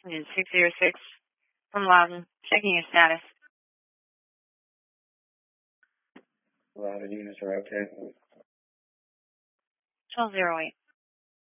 Unit 606 from Loudon. Checking your status. Loudon units are okay. 1208.